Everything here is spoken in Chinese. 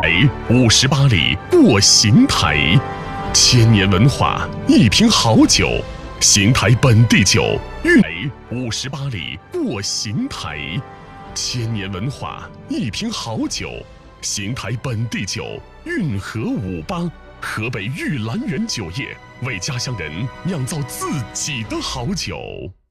58里过邢台，千年文化，一瓶好酒，邢台本地酒，运58里过邢台，千年文化，一瓶好酒，邢台本地酒，运河58，河北玉兰园酒业为家乡人酿造自己的好酒。